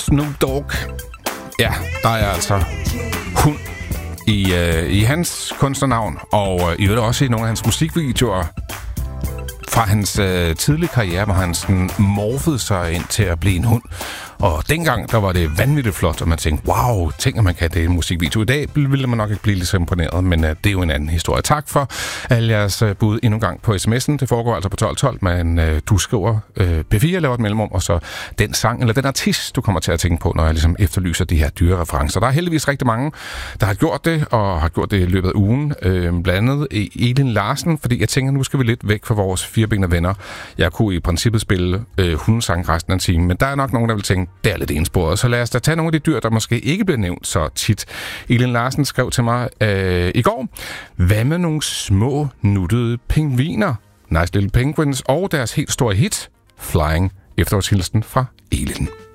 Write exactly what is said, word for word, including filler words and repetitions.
Snoop Dogg. Ja, der er altså hund i, øh, i hans kunstnernavn, og øh, i øvrigt også i nogle af hans musikvideoer fra hans øh, tidlige karriere, hvor han sådan morfede sig ind til at blive en hund. Og dengang, der var det vanvittigt flot, og man tænkte, wow, tænk, at man kan det i en musikvideo. I dag ville man nok ikke blive lige så imponeret, men uh, det er jo en anden historie. Tak for alle jeres uh, bud endnu en gang på sms'en. Det foregår altså på tolv tolv, men uh, du skriver uh, P fire, laver et mellemrum, og så den sang, eller den artist, du kommer til at tænke på, når jeg ligesom efterlyser de her dyre referencer. Der er heldigvis rigtig mange, der har gjort det, og har gjort det i løbet af ugen. Uh, blandt andet Elin Larsen, fordi jeg tænker, nu skal vi lidt væk fra vores firebenede venner. Jeg kunne i princippet spille uh, hundesang resten af en time, men der er nok nogen, der vil tænke, det er lidt ensporet. Så lad os da tage nogle af de dyr, der måske ikke bliver nævnt så tit. Elin Larsen skrev til mig øh, i går, hvad med nogle små, nuttede pingviner? Nice Little Penguins og deres helt store hit, Flying, efterårshilsen fra Elin.